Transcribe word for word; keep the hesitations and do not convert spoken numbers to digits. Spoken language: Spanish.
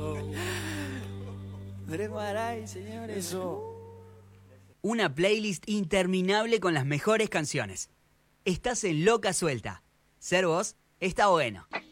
Dre Maray, señores. Eso. Una playlist interminable con las mejores canciones. Estás en Loca Suelta. Ser vos está bueno.